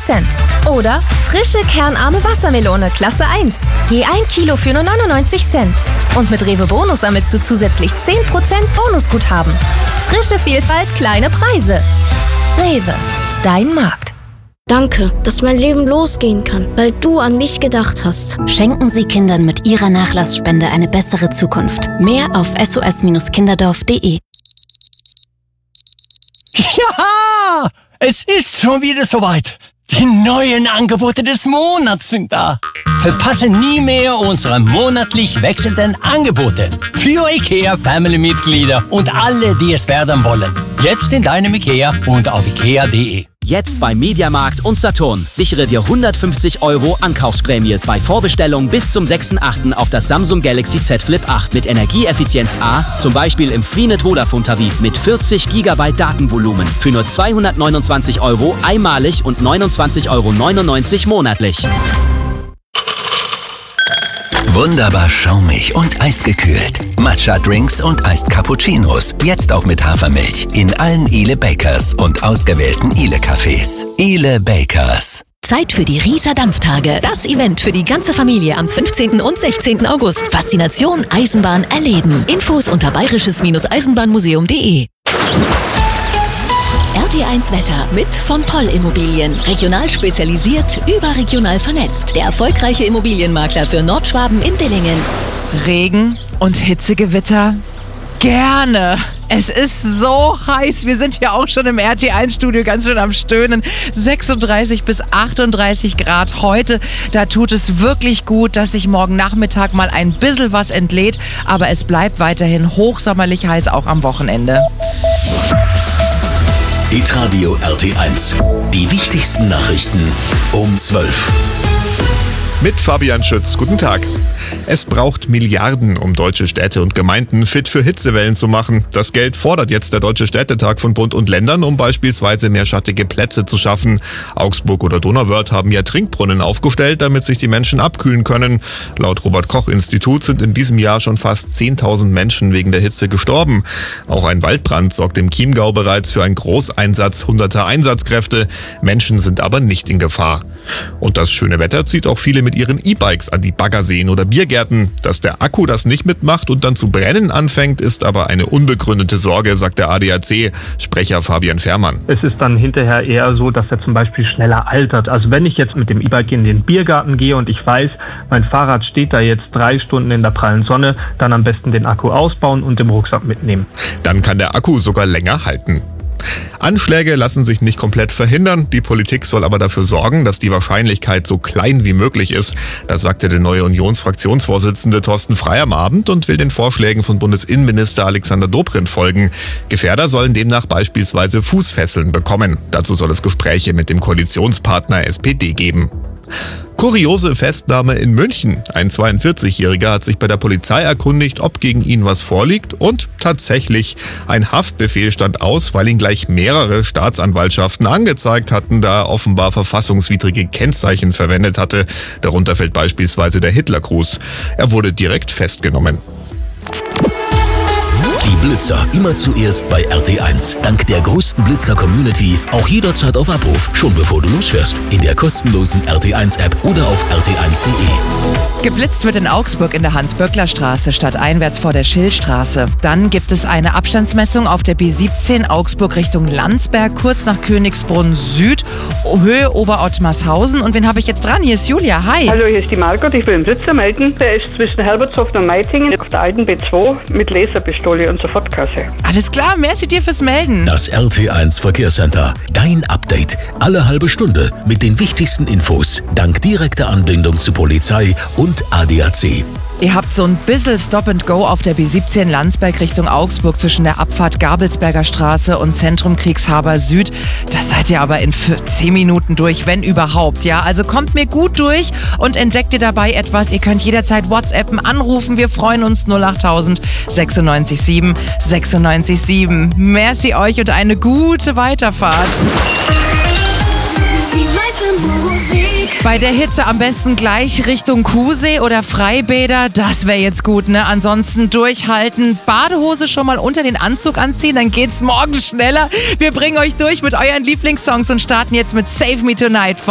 Cent. Oder frische kernarme Wassermelone Klasse 1. Je 1 Kilo für nur 99 Cent. Und mit Rewe Bonus sammelst du zusätzlich 10% Bonusguthaben. Frische Vielfalt, kleine Preise. Rewe, dein Markt. Danke, dass mein Leben losgehen kann, weil du an mich gedacht hast. Schenken Sie Kindern mit Ihrer Nachlassspende eine bessere Zukunft. Mehr auf sos-kinderdorf.de. Ja, es ist schon wieder soweit. Die neuen Angebote des Monats sind da. Verpasse nie mehr unsere monatlich wechselnden Angebote für IKEA-Family-Mitglieder und alle, die es werden wollen. Jetzt in deinem IKEA und auf ikea.de. Jetzt bei Mediamarkt und Saturn. Sichere dir 150 € Ankaufsprämie bei Vorbestellung bis zum 6.8. auf das Samsung Galaxy Z Flip 8 mit Energieeffizienz A, zum Beispiel im Freenet Vodafone-Tarif mit 40 GB Datenvolumen für nur 229 € einmalig und 29,99 € monatlich. Wunderbar schaumig und eisgekühlt. Matcha-Drinks und Iced Cappuccinos. Jetzt auch mit Hafermilch. In allen Ile Bakers und ausgewählten Ile-Cafés. Ile Bakers. Zeit für die Rieser Dampftage. Das Event für die ganze Familie am 15. und 16. August. Faszination Eisenbahn erleben. Infos unter bayerisches-eisenbahnmuseum.de. RT1 Wetter mit von Poll Immobilien. Regional spezialisiert, überregional vernetzt. Der erfolgreiche Immobilienmakler für Nordschwaben in Dillingen. Regen und Hitzegewitter? Gerne. Es ist so heiß. Wir sind ja auch schon im RT1-Studio ganz schön am Stöhnen. 36 bis 38 Grad heute. Da tut es wirklich gut, dass sich morgen Nachmittag mal ein bisschen was entlädt. Aber es bleibt weiterhin hochsommerlich heiß, auch am Wochenende. Hitradio RT1. Die wichtigsten Nachrichten um 12. Mit Fabian Schütz. Guten Tag. Es braucht Milliarden, um deutsche Städte und Gemeinden fit für Hitzewellen zu machen. Das Geld fordert jetzt der Deutsche Städtetag von Bund und Ländern, um beispielsweise mehr schattige Plätze zu schaffen. Augsburg oder Donauwörth haben ja Trinkbrunnen aufgestellt, damit sich die Menschen abkühlen können. Laut Robert-Koch-Institut sind in diesem Jahr schon fast 10.000 Menschen wegen der Hitze gestorben. Auch ein Waldbrand sorgt im Chiemgau bereits für einen Großeinsatz hunderter Einsatzkräfte. Menschen sind aber nicht in Gefahr. Und das schöne Wetter zieht auch viele mit ihren E-Bikes an die Baggerseen oder Biergärten. Dass der Akku das nicht mitmacht und dann zu brennen anfängt, ist aber eine unbegründete Sorge, sagt der ADAC-Sprecher Fabian Fährmann. Es ist dann hinterher eher so, dass er zum Beispiel schneller altert. Also wenn ich jetzt mit dem E-Bike in den Biergarten gehe und ich weiß, mein Fahrrad steht da jetzt 3 Stunden in der prallen Sonne, dann am besten den Akku ausbauen und im Rucksack mitnehmen. Dann kann der Akku sogar länger halten. Anschläge lassen sich nicht komplett verhindern. Die Politik soll aber dafür sorgen, dass die Wahrscheinlichkeit so klein wie möglich ist. Das sagte der neue Unionsfraktionsvorsitzende Thorsten Frey am Abend und will den Vorschlägen von Bundesinnenminister Alexander Dobrindt folgen. Gefährder sollen demnach beispielsweise Fußfesseln bekommen. Dazu soll es Gespräche mit dem Koalitionspartner SPD geben. Kuriose Festnahme in München. Ein 42-Jähriger hat sich bei der Polizei erkundigt, ob gegen ihn was vorliegt, und tatsächlich, ein Haftbefehl stand aus, weil ihn gleich mehrere Staatsanwaltschaften angezeigt hatten, da er offenbar verfassungswidrige Kennzeichen verwendet hatte. Darunter fällt beispielsweise der Hitlergruß. Er wurde direkt festgenommen. Die Blitzer immer zuerst bei RT1. Dank der größten Blitzer-Community auch jederzeit auf Abruf, schon bevor du losfährst. In der kostenlosen RT1-App oder auf rt1.de. Geblitzt wird in Augsburg in der Hans-Böckler-Straße stadteinwärts vor der Schillstraße. Dann gibt es eine Abstandsmessung auf der B17 Augsburg Richtung Landsberg, kurz nach Königsbrunn Süd, Höhe Oberottmarshausen. Und wen habe ich jetzt dran? Hier ist Julia. Hi. Hallo, hier ist die Margot. Ich will den Blitzer melden. Der ist zwischen Herbertshofen und Meitingen auf der alten B2 mit Laserpistole und Sofortkasse. Alles klar, merci dir fürs Melden. Das RT1 Verkehrscenter. Dein Update. Alle halbe Stunde mit den wichtigsten Infos. Dank direkter Anbindung zu Polizei und ADAC. Ihr habt so ein bisschen Stop and Go auf der B17 Landsberg Richtung Augsburg zwischen der Abfahrt Gabelsberger Straße und Zentrum Kriegshaber Süd. Das seid ihr aber in 10 Minuten durch, wenn überhaupt. Ja, also kommt mir gut durch und entdeckt ihr dabei etwas. Ihr könnt jederzeit WhatsAppen, anrufen. Wir freuen uns. 08000 96 7 96 7. Merci euch und eine gute Weiterfahrt. Bei der Hitze am besten gleich Richtung Kuhsee oder Freibäder, das wäre jetzt gut, ne? Ansonsten durchhalten, Badehose schon mal unter den Anzug anziehen, dann geht's morgen schneller. Wir bringen euch durch mit euren Lieblingssongs und starten jetzt mit Save Me Tonight.